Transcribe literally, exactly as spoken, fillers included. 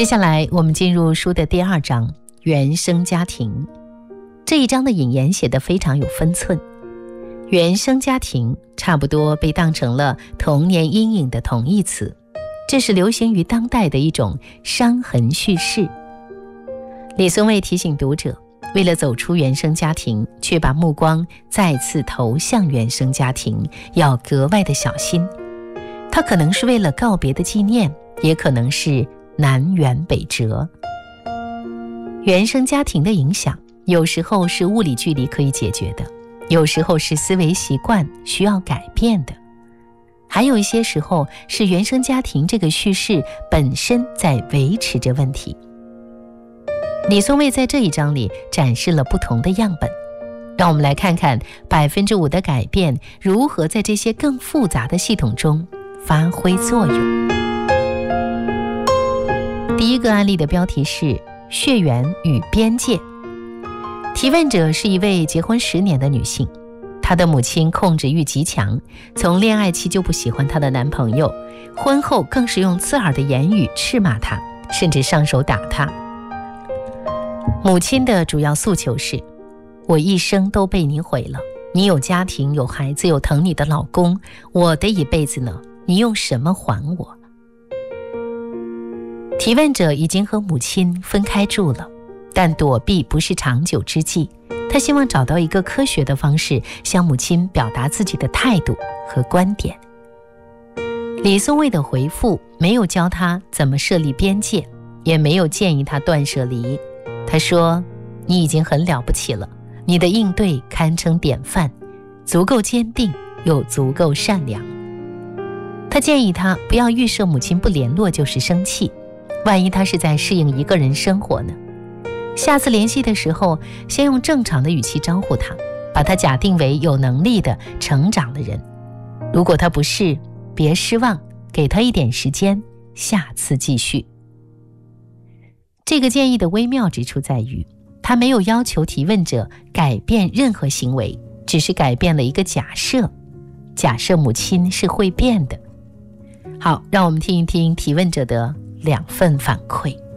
接下来我们进入书的第二章，原生家庭。这一章的引言写得非常有分寸。原生家庭差不多被当成了童年阴影的同义词，这是流行于当代的一种伤痕叙事。李松蔚提醒读者，为了走出原生家庭，却把目光再次投向原生家庭，要格外的小心。它可能是为了告别的纪念，也可能是南辕北辙。原生家庭的影响，有时候是物理距离可以解决的，有时候是思维习惯需要改变的，还有一些时候是原生家庭这个叙事本身在维持着问题。李松蔚在这一章里展示了不同的样本，让我们来看看百分之五的改变如何在这些更复杂的系统中发挥作用。第一个案例的标题是血缘与边界。提问者是一位结婚十年的女性，她的母亲控制欲极强，从恋爱期就不喜欢她的男朋友，婚后更是用刺耳的言语斥骂她，甚至上手打她。母亲的主要诉求是，我一生都被你毁了，你有家庭有孩子有疼你的老公，我的一辈子呢，你用什么还我？提问者已经和母亲分开住了，但躲避不是长久之计，他希望找到一个科学的方式向母亲表达自己的态度和观点。李松蔚的回复没有教他怎么设立边界，也没有建议他断舍离。他说，你已经很了不起了，你的应对堪称典范，足够坚定又足够善良。他建议他不要预设母亲不联络就是生气，万一他是在适应一个人生活呢？下次联系的时候，先用正常的语气招呼他，把他假定为有能力的成长的人。如果他不是，别失望，给他一点时间，下次继续。这个建议的微妙之处在于，他没有要求提问者改变任何行为，只是改变了一个假设，假设母亲是会变的。好，让我们听一听提问者的两份反馈。